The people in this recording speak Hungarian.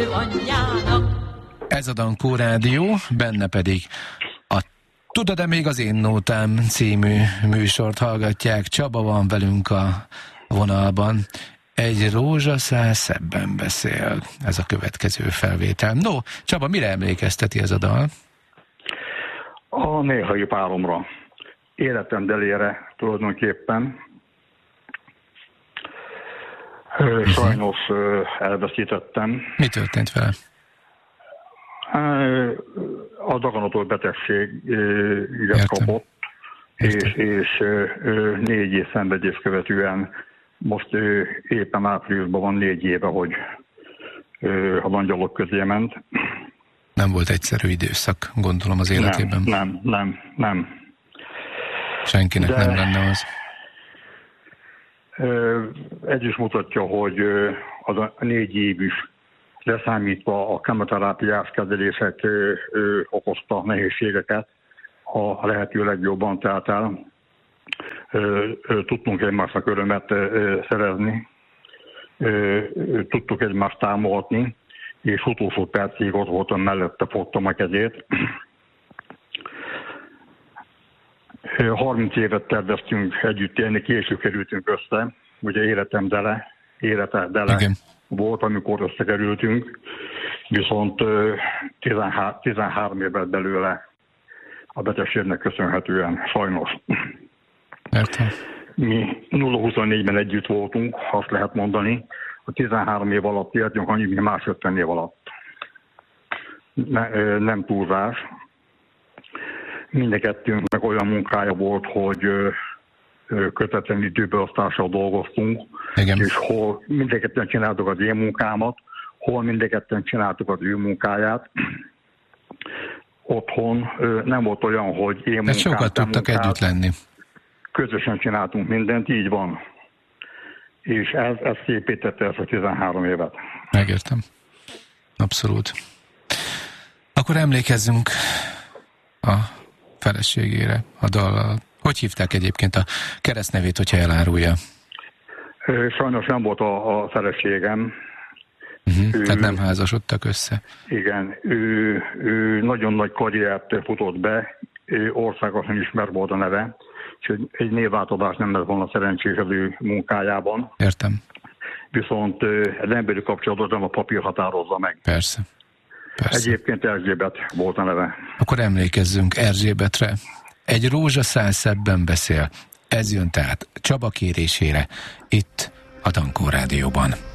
Ez a Dankó Rádió, benne pedig a Tudod-e még az én nótám című műsort hallgatják. Csaba van velünk a vonalban. Egy rózsaszál szebben beszél. Ez a következő felvétel. No, Csaba, mire emlékezteti ez a dal? A néhai páromra. Életem delére tulajdonképpen. Sajnos elveszítettem. Mi történt vele? A daganatos betegséget kapott, és 4 év szenvedés követően most éppen áprilisban van 4 éve, hogy az angyalok közé ment. Nem volt egyszerű időszak, gondolom, az életében. Nem. Senkinek nem lenne az. Ez is mutatja, hogy az a 4 év is leszámítva a kemoterápiás kezelések okozta nehézségeket a lehető legjobban, tehát tudtunk egymásnak örömet szerezni, tudtuk egymást támogatni, és utolsó percig ott voltam mellette, fogtam a kezét. 30 évet terveztünk együtt élni, később kerültünk össze, ugye élete dele Igen. volt, amikor összekerültünk, viszont 13 évet belőle a betegségnek köszönhetően, sajnos. Értem. Mi 0-24-ben együtt voltunk, azt lehet mondani, a 13 év alatt éltünk, annyi, mint más 50 év alatt. Nem túlzás. Mindenkettőnknek olyan munkája volt, hogy kötetlen időbeosztással dolgoztunk, igen. És hol mindenketten csináltuk az én munkámat, hol mindenketten csináltuk az ő munkáját. Otthon nem volt olyan, hogy én munkát, sokat tudtak együtt lenni. Közösen csináltunk mindent, így van. És ez szépítette ezt a 13 évet. Megértem. Abszolút. Akkor emlékezzünk a feleségére, a dallal. Hogy hívták egyébként a keresztnevét, hogyha elárulja? Sajnos nem volt a feleségem. Tehát nem házasodtak össze. Igen, ő nagyon nagy karriert futott be, országosan ismert volt a neve, és egy névváltozás nem lett volna szerencsés az ő munkájában. Értem. Viszont az emberi kapcsolatot nem a papír határozza meg. Persze. Egyébként Erzsébet volt a neve. Akkor emlékezzünk Erzsébetre. Egy rózsaszál szebben beszél. Ez jön tehát Csaba kérésére itt a Dankó Rádióban.